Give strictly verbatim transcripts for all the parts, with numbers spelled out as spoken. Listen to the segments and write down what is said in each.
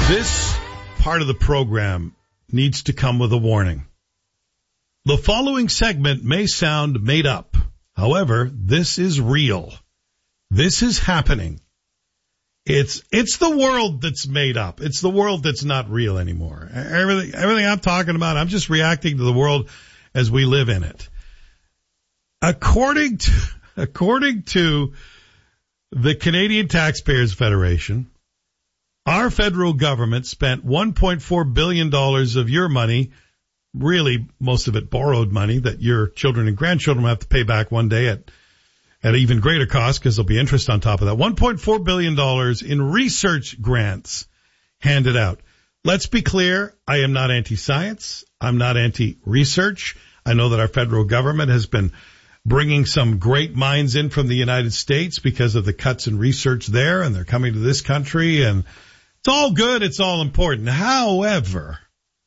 This part of the program needs to come with a warning. The following segment may sound made up. However, this is real. This is happening. It's, it's the world that's made up. It's the world that's not real anymore. Everything, everything I'm talking about, I'm just reacting to the world as we live in it. According to, according to the Canadian Taxpayers Federation, our federal government spent one point four billion dollars of your money, really most of it borrowed money that your children and grandchildren will have to pay back one day at at even greater cost because there'll be interest on top of that. one point four billion dollars in research grants handed out. Let's be clear, I am not anti-science. I'm not anti-research. I know that our federal government has been bringing some great minds in from the United States because of the cuts in research there, and they're coming to this country, and it's all good. It's all important. However,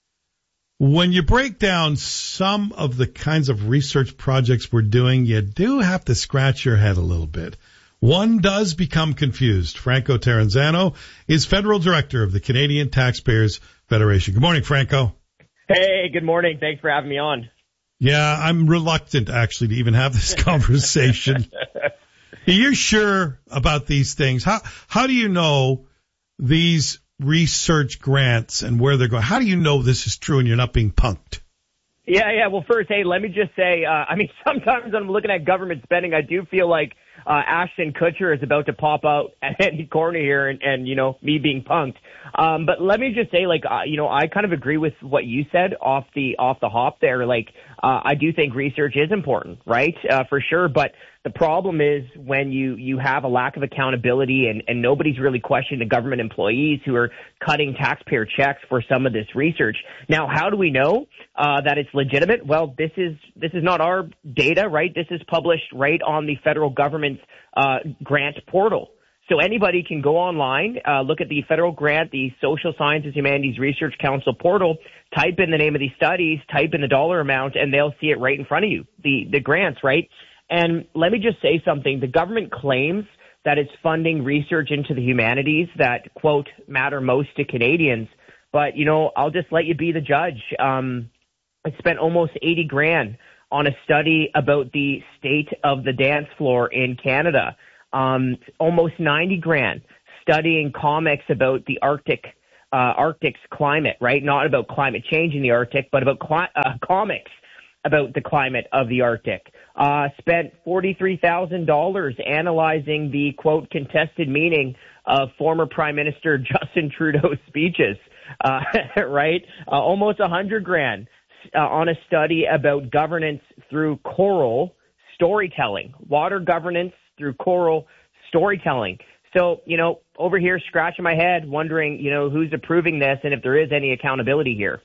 when you break down some of the kinds of research projects we're doing, you do have to scratch your head a little bit. One does become confused. Franco Terranzano is federal director of the Canadian Taxpayers Federation. Good morning, Franco. Hey, good morning. Thanks for having me on. Yeah, I'm reluctant actually to even have this conversation. You're sure about these things? How how do you know these research grants and where they're going? How do you know this is true and you're not being punked? Yeah, yeah. Well, first, hey, let me just say, uh, I mean, sometimes when I'm looking at government spending, I do feel like uh, Ashton Kutcher is about to pop out at any corner here and, and you know, me being punked. Um, but let me just say, like, uh, you know, I kind of agree with what you said off the off the hop there. Like, uh, I do think research is important, right? Uh, for sure. But the problem is when you, you have a lack of accountability and, and nobody's really questioning the government employees who are cutting taxpayer checks for some of this research. Now, how do we know uh, that it's legitimate? Well, this is this is not our data, right? This is published right on the federal government's uh, grant portal. So anybody can go online, uh, look at the federal grant, the Social Sciences Humanities Research Council portal, type in the name of these studies, type in the dollar amount, and they'll see it right in front of you, the, the grants, right? And let me just say something. The government claims that it's funding research into the humanities that, quote, matter most to Canadians. But, you know, I'll just let you be the judge. Um, I spent almost eighty grand on a study about the state of the dance floor in Canada. Um, almost ninety grand studying comics about the Arctic, uh, Arctic's climate, right? Not about climate change in the Arctic, but about cli- uh, comics about the climate of the Arctic. Uh, spent forty-three thousand dollars analyzing the, quote, contested meaning of former Prime Minister Justin Trudeau's speeches, uh, right? Uh, almost one hundred grand uh, on a study about governance through choral storytelling, water governance through choral storytelling. So, you know, over here scratching my head, wondering, you know, who's approving this and if there is any accountability here.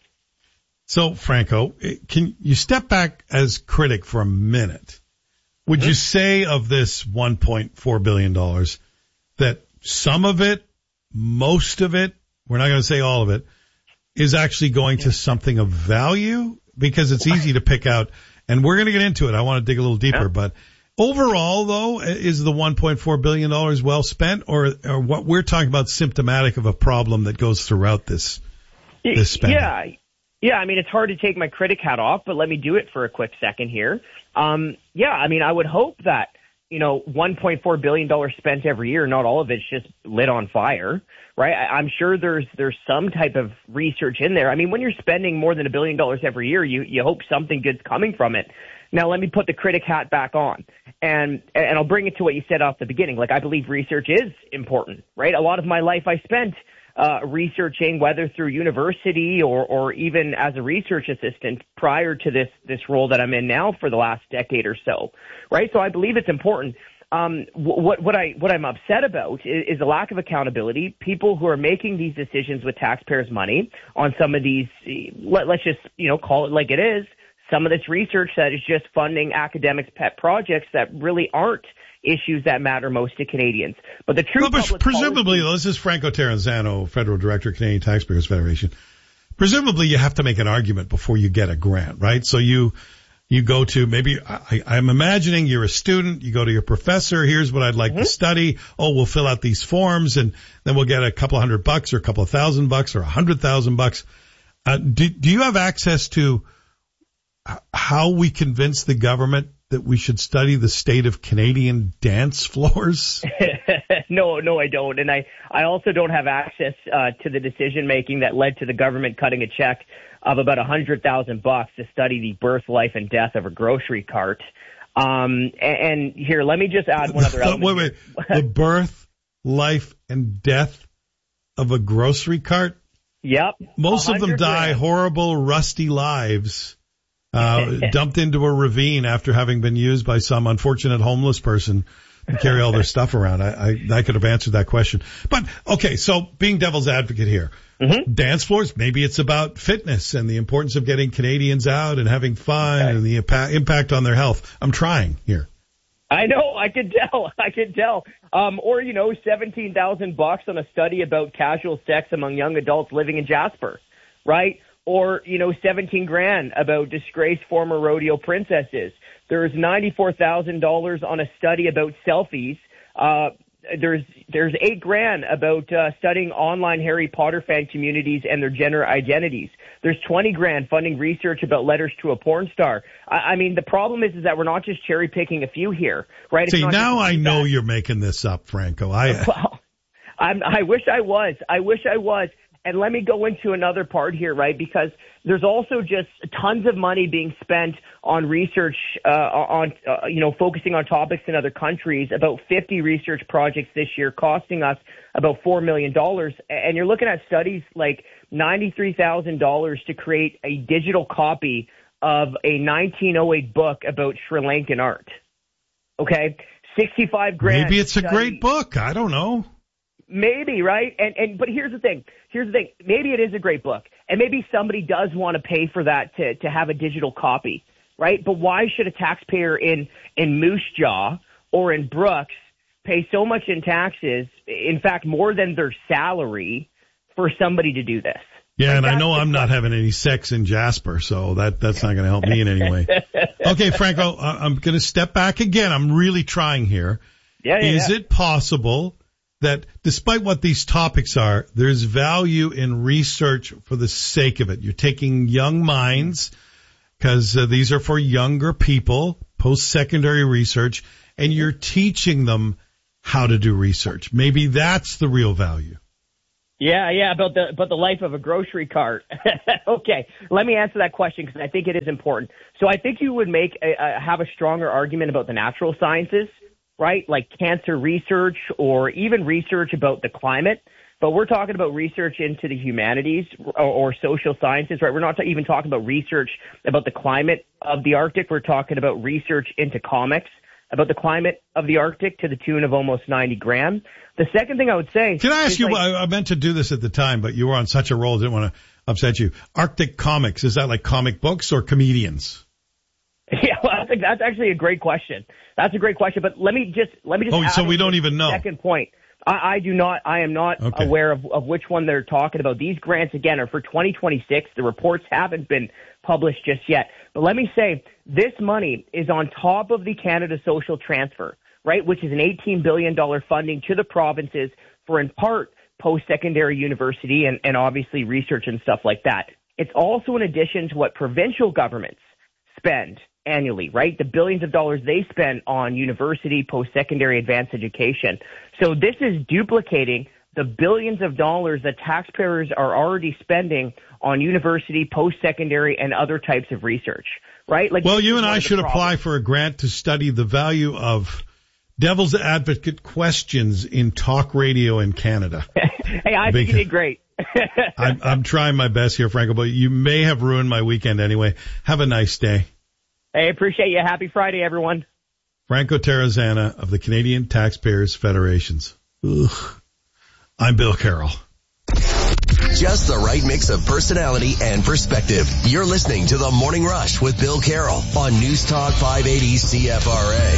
So, Franco, can you step back as critic for a minute? Would mm-hmm. you say of this one point four billion dollars that some of it, most of it, we're not going to say all of it, is actually going to something of value? Because it's easy to pick out, and we're going to get into it. I want to dig a little deeper, yeah. but overall, though, is the one point four billion dollars well spent, or, or what we're talking about symptomatic of a problem that goes throughout this, this spending? Yeah. Yeah, I mean, it's hard to take my critic hat off, but let me do it for a quick second here. Um, yeah, I mean, I would hope that, you know, one point four billion dollars spent every year, not all of it's just lit on fire, right? I, I'm sure there's there's some type of research in there. I mean, when you're spending more than a billion dollars every year, you, you hope something good's coming from it. Now, let me put the critic hat back on, and and I'll bring it to what you said off the beginning. Like, I believe research is important, right? A lot of my life I spent uh, researching, whether through university or, or even as a research assistant prior to this, this role that I'm in now for the last decade or so, right? So I believe it's important. Um, what, what I, what I'm upset about is, is a lack of accountability. People who are making these decisions with taxpayers' money on some of these, let, let's just, you know, call it like it is, some of this research that is just funding academics' pet projects that really aren't issues that matter most to Canadians. But the true well, but presumably, policy, this is Franco Terranzano, Federal Director, Canadian Taxpayers Federation. Presumably, you have to make an argument before you get a grant, right? So you You go to maybe I, I'm imagining you're a student. You go to your professor. Here's what I'd like mm-hmm. to study. Oh, we'll fill out these forms, and then we'll get a couple hundred bucks, or a couple of thousand bucks, or a hundred thousand bucks. Uh, do, do you have access to how we convince the government that we should study the state of Canadian dance floors? no, no, I don't, and I I also don't have access uh, to the decision making that led to the government cutting a check of about a hundred thousand bucks to study the birth, life, and death of a grocery cart. Um, and, and here, let me just add one other element. wait, wait. The birth, life, and death of a grocery cart? Yep. Most of them die grand. horrible, rusty lives, uh, dumped into a ravine after having been used by some unfortunate homeless person to carry all their stuff around. I, I, I could have answered that question. But, okay, so being devil's advocate here. Mm-hmm. Dance floors, maybe it's about fitness and the importance of getting Canadians out and having fun okay. and the impa- impact on their health. I'm trying here. I know, I could tell, I could tell. Um, or, you know, seventeen thousand bucks on a study about casual sex among young adults living in Jasper, right? Or, you know, seventeen grand about disgraced former rodeo princesses. There's ninety-four thousand dollars on a study about selfies. Uh, There's there's eight grand about uh, studying online Harry Potter fan communities and their gender identities. There's twenty grand funding research about letters to a porn star. I, I mean, the problem is is that we're not just cherry picking a few here, right? See, now I know that. You're making this up, Franco. I well, I'm, I wish I was. I wish I was. And let me go into another part here, right? Because there's also just tons of money being spent on research, uh, on, uh, you know, focusing on topics in other countries, about fifty research projects this year costing us about four million dollars. And you're looking at studies like ninety-three thousand dollars to create a digital copy of a nineteen oh eight book about Sri Lankan art. Okay? sixty-five grand. Maybe it's a great book. I don't know. Maybe, right? And and but here's the thing. Here's the thing. Maybe it is a great book, and maybe somebody does want to pay for that to to have a digital copy, right? But why should a taxpayer in in Moose Jaw or in Brooks pay so much in taxes? In fact, more than their salary for somebody to do this. Yeah, like and I know I'm not having any sex in Jasper, so that that's not going to help me in any way. Okay, Franco, I'm going to step back again. I'm really trying here. Yeah, yeah. Is yeah. it possible that despite what these topics are, there's value in research for the sake of it? You're taking young minds, because uh, these are for younger people, post-secondary research, and you're teaching them how to do research. Maybe that's the real value. Yeah, yeah, about the about the life of a grocery cart. Okay, let me answer that question because I think it is important. So I think you would make a, a, have a stronger argument about the natural sciences, right? Like cancer research or even research about the climate. But we're talking about research into the humanities or, or social sciences, right? We're not even talking about research about the climate of the Arctic. We're talking about research into comics about the climate of the Arctic to the tune of almost ninety grand. The second thing I would say... Can I ask you, like, I meant to do this at the time, but you were on such a roll, I didn't want to upset you. Arctic comics, is that like comic books or comedians? Yeah, well, I think that's actually a great question. That's a great question, but let me just, let me just Oh, add so we don't even know. Second point. I, I do not, I am not okay. aware of, of which one they're talking about. These grants, again, are for twenty twenty-six. The reports haven't been published just yet. But let me say, this money is on top of the Canada Social Transfer, right, which is an eighteen billion dollars funding to the provinces for, in part, post-secondary university and, and obviously research and stuff like that. It's also in addition to what provincial governments spend annually, right? The billions of dollars they spend on university, post-secondary, advanced education. So this is duplicating the billions of dollars that taxpayers are already spending on university, post-secondary, and other types of research, right? Like, well, you and I should apply for a grant to study the value of devil's advocate questions in talk radio in Canada. Hey, I think you did great. I'm, I'm trying my best here, Franco, but you may have ruined my weekend anyway. Have a nice day. Hey, appreciate you. Happy Friday, everyone. Franco Terrazzana of the Canadian Taxpayers Federations. Ugh. I'm Bill Carroll. Just the right mix of personality and perspective. You're listening to The Morning Rush with Bill Carroll on News Talk five eighty C F R A.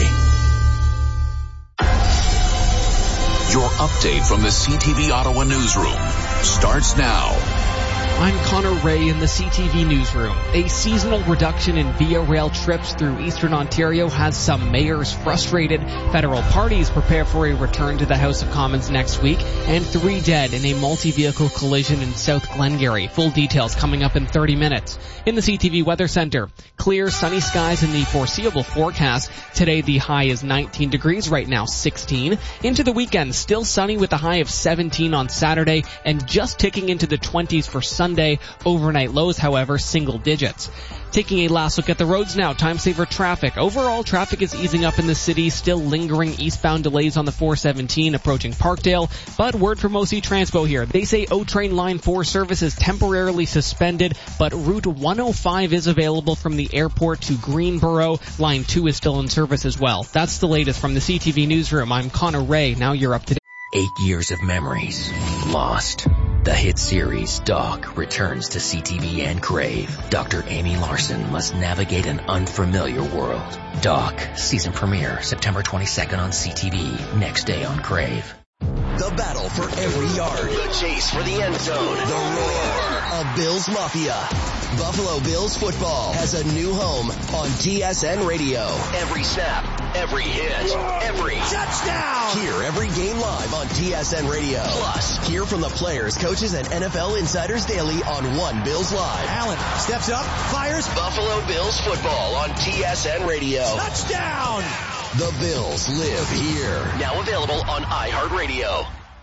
Your update from the C T V Ottawa newsroom starts now. I'm Connor Ray in the C T V newsroom. A seasonal reduction in Via Rail trips through eastern Ontario has some mayors frustrated. Federal parties prepare for a return to the House of Commons next week, and three dead in a multi-vehicle collision in South Glengarry. Full details coming up in thirty minutes. In the C T V Weather Center, clear sunny skies in the foreseeable forecast. Today the high is nineteen degrees, right now sixteen. Into the weekend, still sunny with a high of seventeen on Saturday and just ticking into the twenties for Sunday. Overnight lows, however, single digits. Taking a last look at the roads now, time saver traffic. Overall, traffic is easing up in the city, still lingering eastbound delays on the four seventeen approaching Parkdale, but word from O C Transpo here. They say O-Train Line four service is temporarily suspended, but Route one oh five is available from the airport to Greenboro. Line two is still in service as well. That's the latest from the C T V newsroom. I'm Connor Ray. Now you're up to date. Eight years of memories lost. The hit series Doc returns to C T V and Crave. Doctor Amy Larson must navigate an unfamiliar world. Doc, season premiere September twenty-second on C T V, next day on Crave. The battle for every yard. The chase for the end zone. The roar of Bills Mafia. Buffalo Bills football has a new home on T S N Radio. Every snap, every hit, every touchdown. Hear every game live on T S N Radio. Plus, hear from the players, coaches, and N F L insiders daily on One Bills Live. Allen steps up, fires. Buffalo Bills football on T S N Radio. Touchdown. The Bills live here. Now available on iHeartRadio.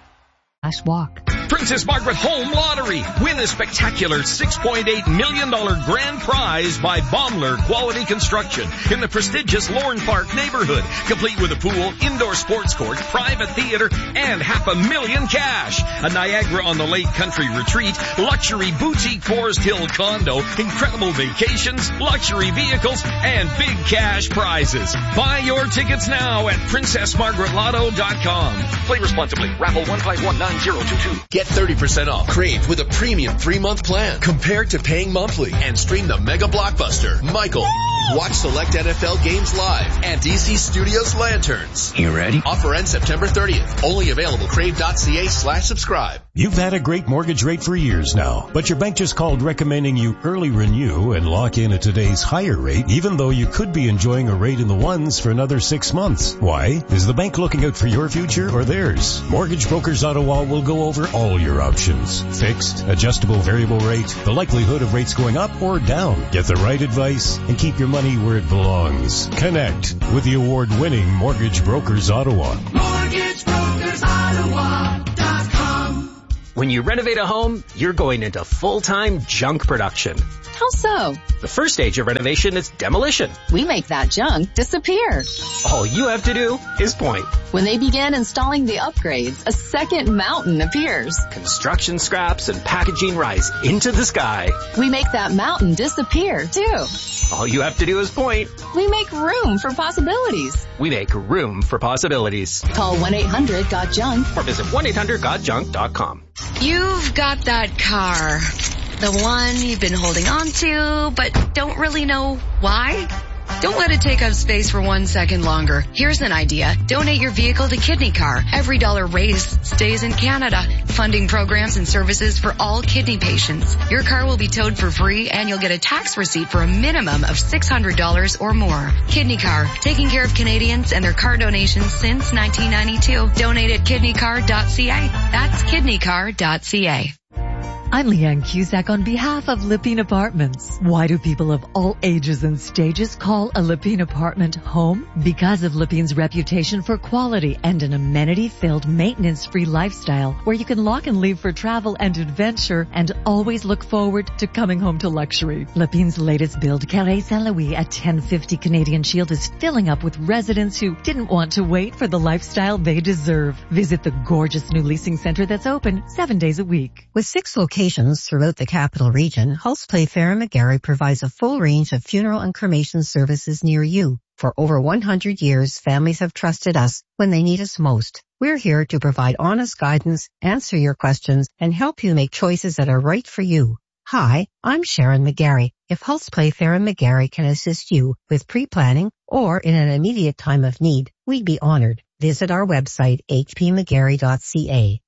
Nice walk. Princess Margaret Home Lottery. Win a spectacular six point eight million dollars grand prize by Baumler Quality Construction in the prestigious Lorne Park neighborhood, complete with a pool, indoor sports court, private theater, and half a million cash. A Niagara on the Lake country retreat, luxury boutique Forest Hill condo, incredible vacations, luxury vehicles, and big cash prizes. Buy your tickets now at princess margaret lotto dot com. Play responsibly. Raffle one five one nine zero two two. Get thirty percent off Crave with a premium three-month plan compared to paying monthly, and stream the mega blockbuster, Michael. Watch select N F L games live and D C Studios Lanterns. You ready? Offer ends September thirtieth. Only available crave.ca slash subscribe. You've had a great mortgage rate for years now, but your bank just called recommending you early renew and lock in at today's higher rate, even though you could be enjoying a rate in the ones for another six months. Why? Is the bank looking out for your future or theirs? Mortgage Brokers Ottawa will go over all your options. Fixed, adjustable variable rate, the likelihood of rates going up or down. Get the right advice and keep your money where it belongs. Connect with the award-winning Mortgage Brokers Ottawa. Mortgage Brokers Ottawa dot com. When you renovate a home, you're going into full-time junk production. How so? The first stage of renovation is demolition. We make that junk disappear. All you have to do is point. When they begin installing the upgrades, a second mountain appears. Construction scraps and packaging rise into the sky. We make that mountain disappear, too. All you have to do is point. We make room for possibilities. We make room for possibilities. Call one eight hundred got junk or visit one eight hundred got junk dot com. You've got that car. The one you've been holding on to, but don't really know why? Don't let it take up space for one second longer. Here's an idea. Donate your vehicle to Kidney Car. Every dollar raised stays in Canada, funding programs and services for all kidney patients. Your car will be towed for free, and you'll get a tax receipt for a minimum of six hundred dollars or more. Kidney Car, taking care of Canadians and their car donations since nineteen ninety-two. Donate at kidney car dot c a. That's kidney car dot c a. I'm Leanne Cusack on behalf of Lipine Apartments. Why do people of all ages and stages call a Lipine apartment home? Because of Lipine's reputation for quality and an amenity-filled, maintenance-free lifestyle where you can lock and leave for travel and adventure and always look forward to coming home to luxury. Lipine's latest build, Carré Saint-Louis at ten fifty Canadian Shield, is filling up with residents who didn't want to wait for the lifestyle they deserve. Visit the gorgeous new leasing center that's open seven days a week. With six locations throughout the capital region, Hulse Playfair McGarry provides a full range of funeral and cremation services near you. For over one hundred years, families have trusted us when they need us most. We're here to provide honest guidance, answer your questions, and help you make choices that are right for you. Hi, I'm Sharon McGarry. If Hulse Playfair and McGarry can assist you with pre-planning or in an immediate time of need, we'd be honored. Visit our website, h p mcgarry dot c a.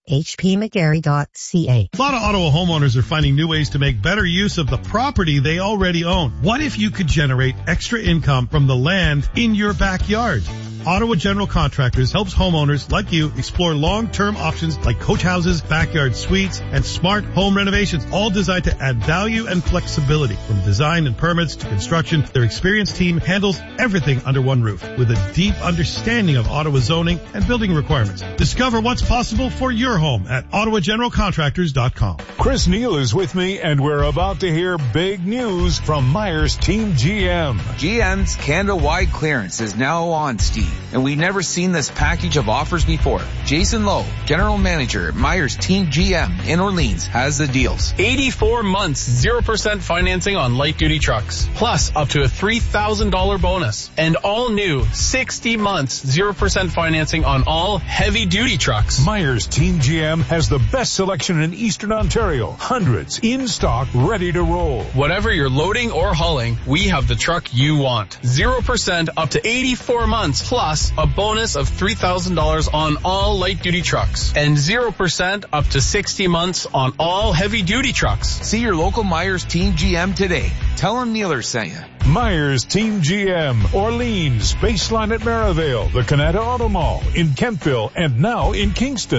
h p mcgarry dot c a. A lot of Ottawa homeowners are finding new ways to make better use of the property they already own. What if you could generate extra income from the land in your backyard? Ottawa General Contractors helps homeowners like you explore long-term options like coach houses, backyard suites, and smart home renovations, all designed to add value and flexibility. From design and permits to construction, their experienced team handles everything under one roof with a deep understanding of Ottawa zoning and building requirements. Discover what's possible for your home at ottawa general contractors dot com. Chris Neal is with me, and we're about to hear big news from Myers Team G M. G M's Canada-wide clearance is now on, Steve. And we've never seen this package of offers before. Jason Lowe, General Manager at Myers Team G M in Orleans, has the deals. eighty-four months, zero percent financing on light-duty trucks, plus up to a three thousand dollars bonus. And all new sixty months, zero percent financing on all heavy-duty trucks. Myers Team G M has the best selection in Eastern Ontario. Hundreds in stock, ready to roll. Whatever you're loading or hauling, we have the truck you want. zero percent up to eighty-four months, plus a bonus of three thousand dollars on all light-duty trucks. And zero percent up to sixty months on all heavy-duty trucks. See your local Myers Team G M today. Tell them Neeler sent you. Myers Team G M, Orleans, Baseline at Maryvale, the Canada Auto Mall, in Kentville, and now in Kingston.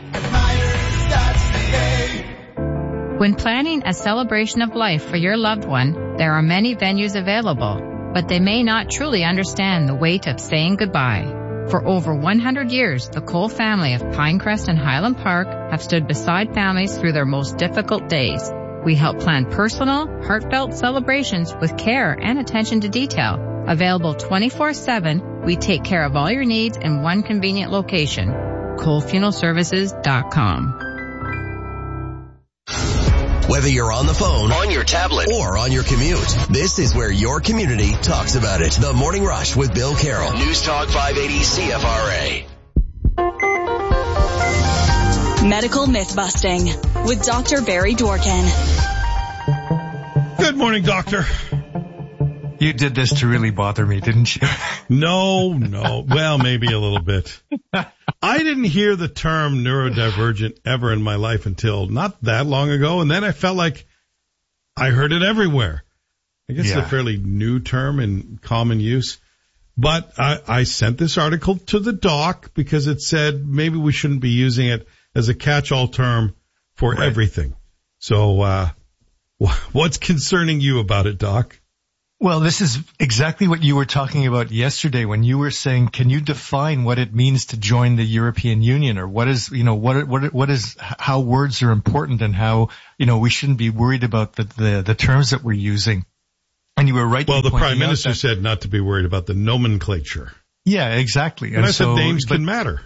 When planning a celebration of life for your loved one, there are many venues available, but they may not truly understand the weight of saying goodbye. For over one hundred years, the Cole family of Pinecrest and Highland Park have stood beside families through their most difficult days. We help plan personal, heartfelt celebrations with care and attention to detail. Available twenty-four seven, we take care of all your needs in one convenient location. Cole Funeral Services dot com. Whether you're on the phone, on your tablet, or on your commute, this is where your community talks about it. The Morning Rush with Bill Carroll. News Talk five eighty C F R A. Medical Myth Busting with Doctor Barry Dworkin. Good morning, Doctor. You did this to really bother me, didn't you? No, no. Well, maybe a little bit. I didn't hear the term neurodivergent ever in my life until not that long ago, and then I felt like I heard it everywhere. I guess Yeah. it's a fairly new term in common use. But I, I sent this article to the doc because it said maybe we shouldn't be using it as a catch-all term for Right. everything. So uh what's concerning you about it, Doc? Well, this is exactly what you were talking about yesterday when you were saying, can you define what it means to join the European Union, or what is, you know, what, what, what is, how words are important and how, you know, we shouldn't be worried about the, the, the terms that we're using. And you were right. Well, the Prime Minister said not to be worried about the nomenclature. Yeah, exactly. And, and I so, said names can matter.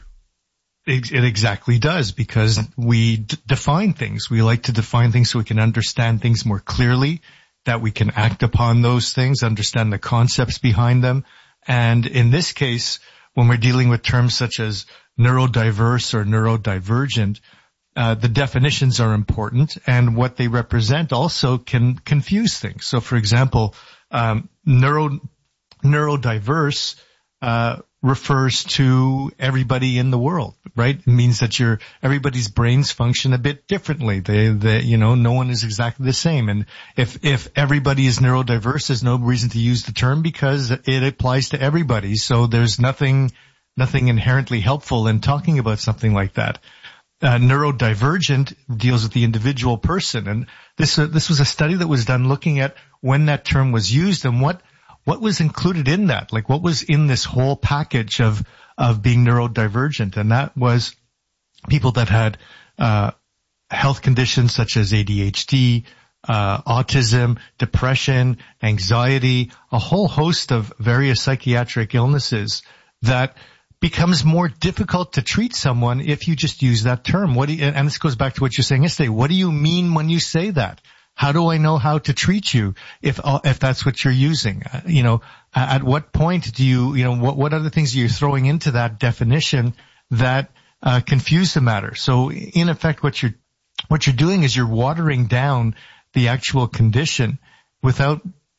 It, it exactly does, because we d- define things. We like to define things so we can understand things more clearly, that we can act upon those things, understand the concepts behind them. And in this case, when we're dealing with terms such as neurodiverse or neurodivergent, uh, the definitions are important, and what they represent also can confuse things. So, for example, um, neuro neurodiverse uh refers to everybody in the world, right? It means that your everybody's brains function a bit differently. They, they, you know, no one is exactly the same. And if if everybody is neurodiverse, there's no reason to use the term because it applies to everybody. So there's nothing nothing inherently helpful in talking about something like that. Uh, neurodivergent deals with the individual person, and this uh, this was a study that was done looking at when that term was used and what. What was included in that? Like, what was in this whole package of, of being neurodivergent? And that was people that had, uh, health conditions such as A D H D, uh, autism, depression, anxiety, a whole host of various psychiatric illnesses that becomes more difficult to treat someone if you just use that term. What do you, and this goes back to what you're saying yesterday. What do you mean when you say that? How do I know how to treat you if if that's what you're using? Uh, you know, at what point do you, you know, what what other things are you throwing into that definition that uh, confuse the matter? So in effect, what you're what you're doing is you're watering down the actual condition without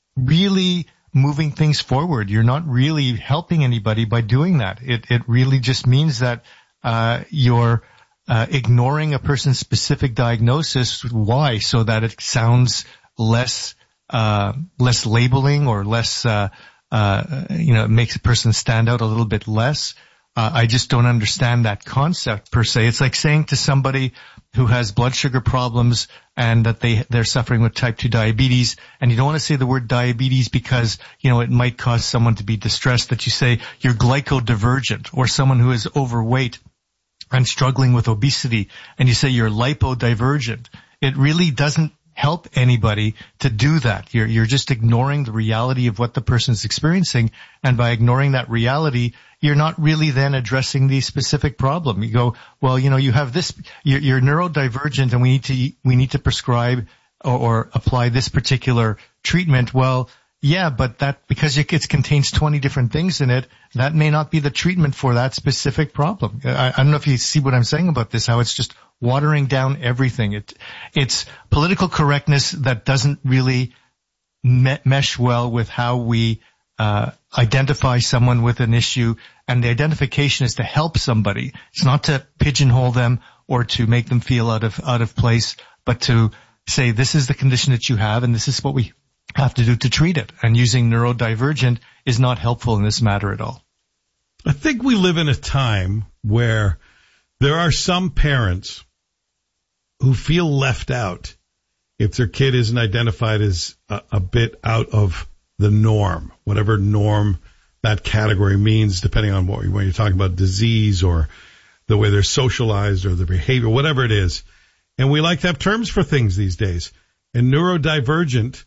really moving things forward. You're not really helping anybody by doing that. It it really just means that uh you're uh, ignoring a person's specific diagnosis. Why? So that it sounds less, uh, less labeling or less, uh, uh, you know, it makes a person stand out a little bit less. Uh, I just don't understand that concept per se. It's like saying to somebody who has blood sugar problems and that they, they're suffering with type two diabetes, and you don't want to say the word diabetes because, you know, it might cause someone to be distressed, that you say you're glycodivergent, or someone who is overweight and struggling with obesity, and you say you're lipodivergent. It really doesn't help anybody to do that. You're, you're just ignoring the reality of what the person's experiencing, and by ignoring that reality, you're not really then addressing the specific problem. You go, well, you know, you have this, you're, you're neurodivergent, and we need to, we need to prescribe or, or apply this particular treatment. Well, yeah, but that, because it, it contains twenty different things in it, that may not be the treatment for that specific problem. I, I don't know if you see what I'm saying about this, how it's just watering down everything. It, it's political correctness that doesn't really me- mesh well with how we uh identify someone with an issue, and the identification is to help somebody. It's not to pigeonhole them or to make them feel out of out of place, but to say this is the condition that you have and this is what we have to do to treat it. And using neurodivergent is not helpful in this matter at all. I think we live in a time where there are some parents who feel left out if their kid isn't identified as a, a bit out of the norm, whatever norm that category means, depending on what when you're talking about disease or the way they're socialized or their behavior, whatever it is. And we like to have terms for things these days. And neurodivergent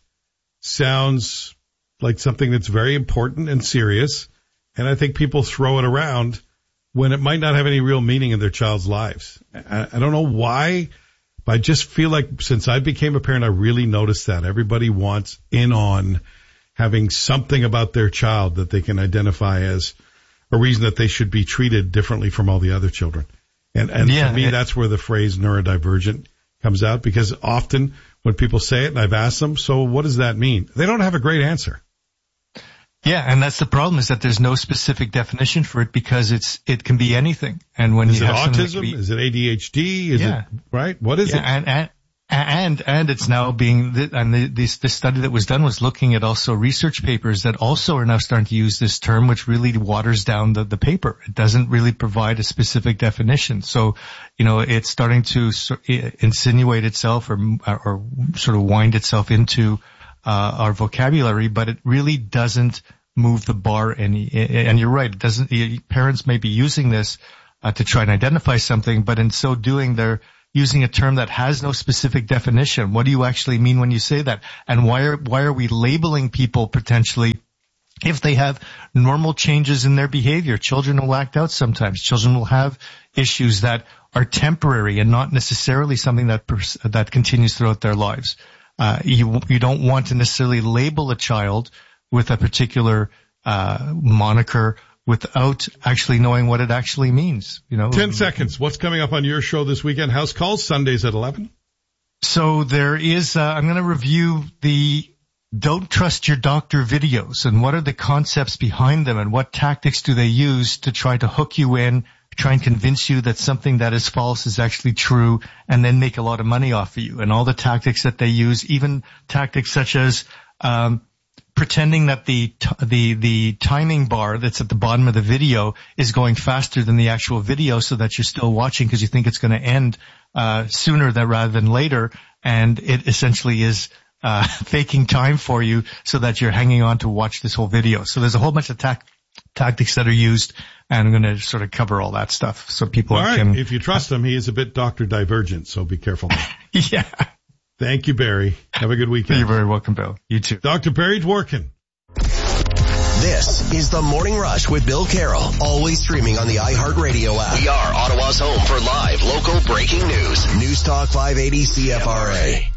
sounds like something that's very important and serious. And I think people throw it around when it might not have any real meaning in their child's lives. I, I don't know why, but I just feel like since I became a parent, I really noticed that everybody wants in on having something about their child that they can identify as a reason that they should be treated differently from all the other children. And, and yeah, for me, it, that's where the phrase neurodivergent comes out, because often when people say it, and I've asked them, so what does that mean? They don't have a great answer. Yeah, and that's the problem, is that there's no specific definition for it, because it's it can be anything. And when is you it have autism? Be, is it A D H D? Is yeah. it right? What is yeah, it? And, and and and it's now being and the, this this study that was done was looking at also research papers that also are now starting to use this term, which really waters down the the paper. It doesn't really provide a specific definition. So, you know, it's starting to insinuate itself or or sort of wind itself into uh, our vocabulary, but it really doesn't move the bar any. And you're right, it doesn't. Parents may be using this uh, to try and identify something, but in so doing, they're using a term that has no specific definition. What do you actually mean when you say that? And why are why are we labeling people potentially if they have normal changes in their behavior? Children will act out sometimes. Children will have issues that are temporary and not necessarily something that pers- that continues throughout their lives. Uh, you you don't want to necessarily label a child with a particular uh moniker without actually knowing what it actually means. You know, ten seconds. What's coming up on your show this weekend? House Calls, Sundays at eleven. So there is, uh, I'm going to review the Don't Trust Your Doctor videos and what are the concepts behind them and what tactics do they use to try to hook you in, try and convince you that something that is false is actually true, and then make a lot of money off of you. And all the tactics that they use, even tactics such as, um, pretending that the the the timing bar that's at the bottom of the video is going faster than the actual video, so that you're still watching because you think it's going to end uh sooner than rather than later, and it essentially is uh faking time for you so that you're hanging on to watch this whole video. So there's a whole bunch of ta- tactics that are used, and I'm going to sort of cover all that stuff so people all right. can. If you trust him, he is a bit Doctor Divergent, so be careful. Yeah. Thank you, Barry. Have a good weekend. You're very welcome, Bill. You too. Doctor Barry Dworkin. This is the Morning Rush with Bill Carroll, always streaming on the iHeartRadio app. We are Ottawa's home for live local breaking news. News Talk five eighty C F R A.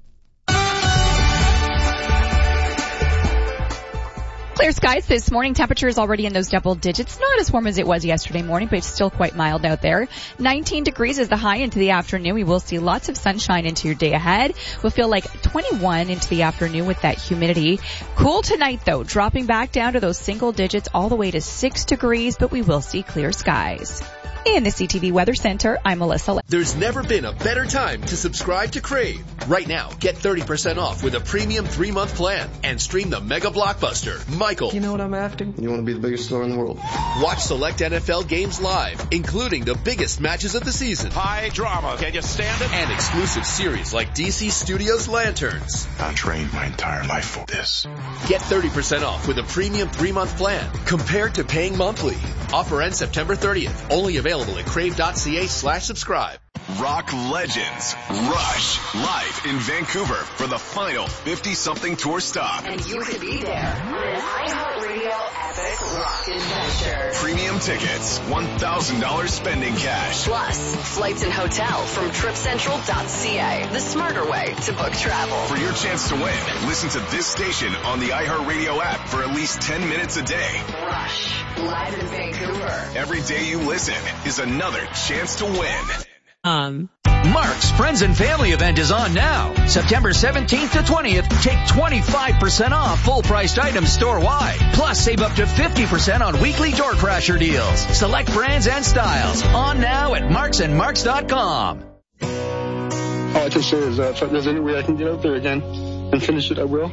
Clear skies this morning. Temperatures already in those double digits. Not as warm as it was yesterday morning, but it's still quite mild out there. nineteen degrees is the high into the afternoon. We will see lots of sunshine into your day ahead. We'll feel like twenty-one into the afternoon with that humidity. Cool tonight though, dropping back down to those single digits all the way to six degrees, but we will see clear skies. In the C T V Weather Center, I'm Melissa. There's never been a better time to subscribe to Crave. Right now, get thirty percent off with a premium three-month plan and stream the mega blockbuster, Michael. You know what I'm after? You want to be the biggest star in the world. Watch select N F L games live, including the biggest matches of the season. High drama. Can you stand it? And exclusive series like D C Studios Lanterns. I trained my entire life for this. Get thirty percent off with a premium three-month plan compared to paying monthly. Offer ends September thirtieth. Only available at crave.ca slash subscribe. Rock legends Rush live in Vancouver for the final fifty-something tour stop. And you could be there. An iHeartRadio Epic Rock Adventure. Premium tickets, one thousand dollars spending cash. Plus, flights and hotel from trip central dot c a. The smarter way to book travel. For your chance to win, listen to this station on the iHeartRadio app for at least ten minutes a day. Rush, live in Vancouver. Every day you listen is another chance to win. Um, Mark's Friends and Family event is on now. September seventeenth to twentieth, take twenty-five percent off full-priced items store-wide. Plus, save up to fifty percent on weekly door crasher deals. Select brands and styles. On now at marks and marks dot com. All I can say is uh, if there's any way I can get out there again and finish it, I will.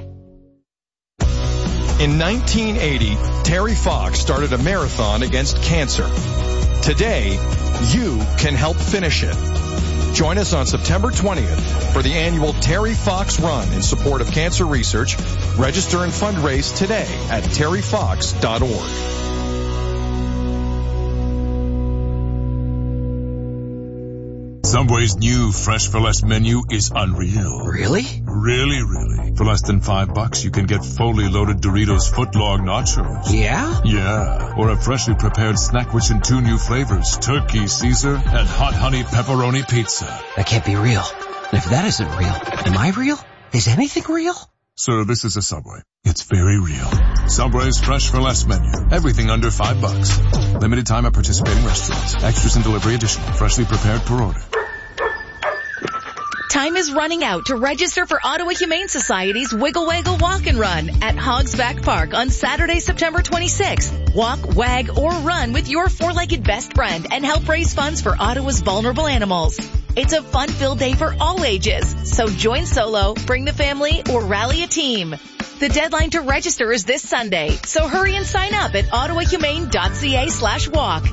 In nineteen eighty, Terry Fox started a marathon against cancer. Today, you can help finish it. Join us on September twentieth for the annual Terry Fox Run in support of cancer research. Register and fundraise today at terry fox dot org. Subway's new Fresh for Less menu is unreal. Really? Really, really. For less than five bucks, you can get fully loaded Doritos footlong nachos. Yeah? Yeah. Or a freshly prepared snack rich in two new flavors, Turkey Caesar and Hot Honey Pepperoni Pizza. That can't be real. And if that isn't real, am I real? Is anything real? Sir, this is a Subway. It's very real. Subway's Fresh for Less menu. Everything under five bucks. Limited time at participating restaurants. Extras and delivery additional. Freshly prepared per order. Time is running out to register for Ottawa Humane Society's Wiggle Waggle Walk and Run at Hogsback Park on Saturday, September twenty-sixth. Walk, wag, or run with your four-legged best friend and help raise funds for Ottawa's vulnerable animals. It's a fun-filled day for all ages, so join solo, bring the family, or rally a team. The deadline to register is this Sunday, so hurry and sign up at ottawahumane.ca slash walk.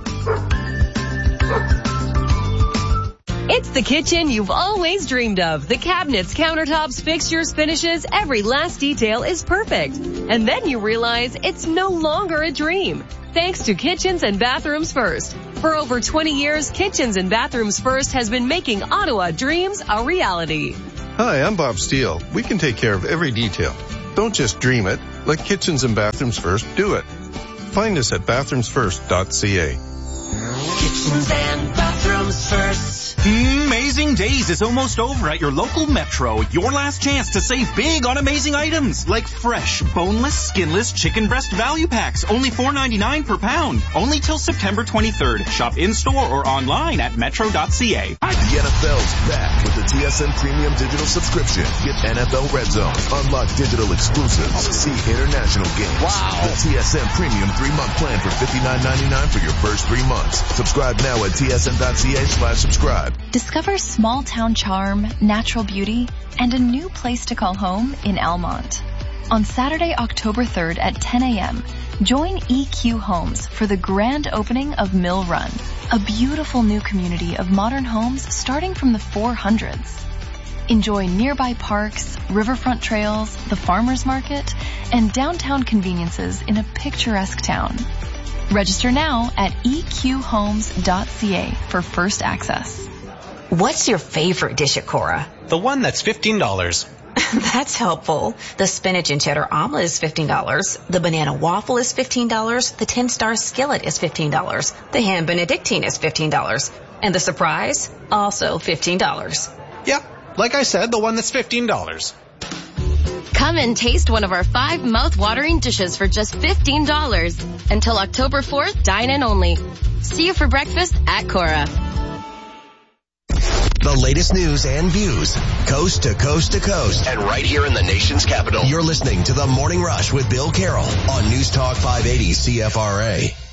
It's the kitchen you've always dreamed of. The cabinets, countertops, fixtures, finishes, every last detail is perfect. And then you realize it's no longer a dream. Thanks to Kitchens and Bathrooms First. For over twenty years, Kitchens and Bathrooms First has been making Ottawa dreams a reality. Hi, I'm Bob Steele. We can take care of every detail. Don't just dream it. Let Kitchens and Bathrooms First do it. Find us at bathrooms first dot c a. Kitchens and Bathrooms First. Amazing Days is almost over at your local Metro. Your last chance to save big on amazing items like fresh, boneless, skinless chicken breast value packs, only four ninety-nine per pound. Only till September twenty-third. Shop in-store or online at metro dot c a. The N F L's back with the T S N Premium Digital Subscription. Get N F L Red Zone, unlock digital exclusives, see international games. Wow. The T S N Premium three-month plan for fifty-nine ninety-nine for your first three months. Subscribe now at T S N dot c a slash subscribe. Discover small town charm, natural beauty, and a new place to call home in Almont. On Saturday, October third at ten a.m., join E Q Homes for the grand opening of Mill Run, a beautiful new community of modern homes starting from the four hundreds. Enjoy nearby parks, riverfront trails, the farmers market, and downtown conveniences in a picturesque town. Register now at e q homes dot c a for first access. What's your favorite dish at Cora? The one that's fifteen dollars. That's helpful. The spinach and cheddar omelet is fifteen dollars. The banana waffle is fifteen dollars. The ten-star skillet is fifteen dollars. The ham benedictine is fifteen dollars. And the surprise? Also fifteen dollars. Yeah, like I said, the one that's fifteen dollars. Come and taste one of our five mouth-watering dishes for just fifteen dollars. Until October fourth, dine in only. See you for breakfast at Cora. The latest news and views, coast to coast to coast. And right here in the nation's capital. You're listening to The Morning Rush with Bill Carroll on News Talk five eighty C F R A.